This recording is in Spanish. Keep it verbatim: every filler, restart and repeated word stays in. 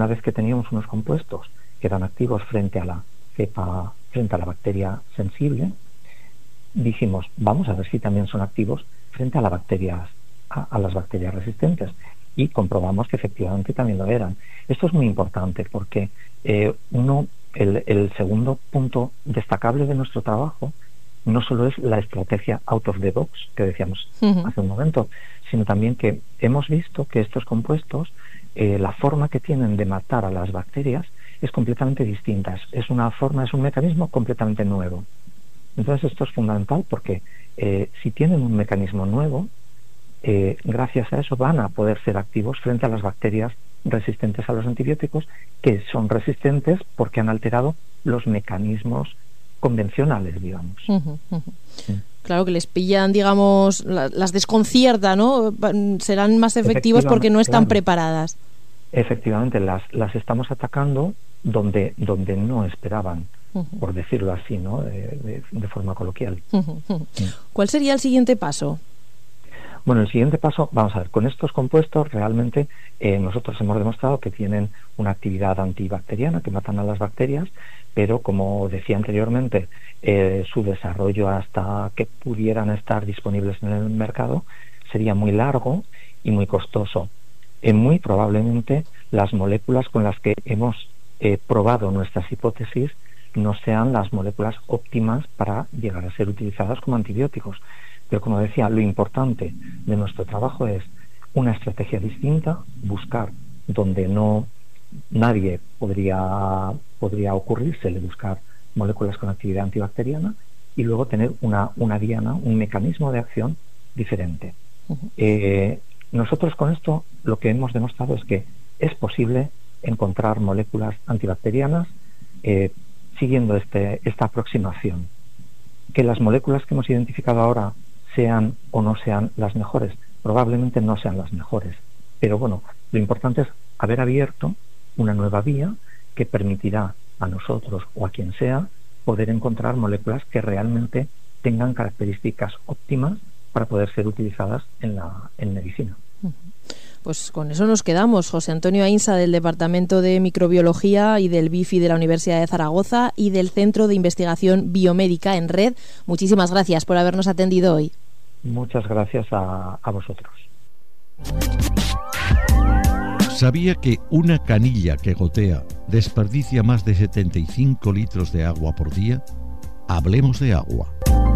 una vez que teníamos unos compuestos que eran activos frente a la cepa, frente a la bacteria sensible, dijimos, vamos a ver si también son activos frente a, la bacteria, a, a las bacterias resistentes, y comprobamos que efectivamente también lo eran. Esto es muy importante porque eh, uno, el, el segundo punto destacable de nuestro trabajo no solo es la estrategia out of the box que decíamos uh-huh. hace un momento, sino también que hemos visto que estos compuestos, eh, la forma que tienen de matar a las bacterias es completamente distinta. Es una forma, es un mecanismo completamente nuevo. Entonces esto es fundamental porque eh, si tienen un mecanismo nuevo, eh, gracias a eso van a poder ser activos frente a las bacterias resistentes a los antibióticos, que son resistentes porque han alterado los mecanismos convencionales, digamos. Uh-huh, uh-huh. Sí. Claro, que les pillan, digamos, la, las desconcierta, ¿no? Serán más efectivos porque no están claro. preparadas. Efectivamente, las, las estamos atacando donde, donde no esperaban, uh-huh. por decirlo así, ¿no? De, de, de forma coloquial. Uh-huh, uh-huh. Sí. ¿Cuál sería el siguiente paso? Bueno, el siguiente paso, vamos a ver, con estos compuestos realmente eh, nosotros hemos demostrado que tienen una actividad antibacteriana, que matan a las bacterias, pero como decía anteriormente, eh, su desarrollo hasta que pudieran estar disponibles en el mercado sería muy largo y muy costoso. Eh, muy probablemente las moléculas con las que hemos eh, probado nuestras hipótesis no sean las moléculas óptimas para llegar a ser utilizadas como antibióticos. Pero como decía, lo importante de nuestro trabajo es una estrategia distinta, buscar donde no nadie podría, podría ocurrírsele buscar moléculas con actividad antibacteriana y luego tener una, una diana, un mecanismo de acción diferente. Uh-huh. Eh, nosotros con esto lo que hemos demostrado es que es posible encontrar moléculas antibacterianas eh, siguiendo este, esta aproximación. Que las moléculas que hemos identificado ahora sean o no sean las mejores, probablemente no sean las mejores, pero bueno, lo importante es haber abierto una nueva vía que permitirá a nosotros o a quien sea poder encontrar moléculas que realmente tengan características óptimas para poder ser utilizadas en la en medicina. Pues con eso nos quedamos. José Antonio Ainsa, del Departamento de Microbiología y del B I F I de la Universidad de Zaragoza y del Centro de Investigación Biomédica en Red, muchísimas gracias por habernos atendido hoy. Muchas gracias a, a vosotros. ¿Sabía que una canilla que gotea desperdicia más de setenta y cinco litros de agua por día? Hablemos de agua.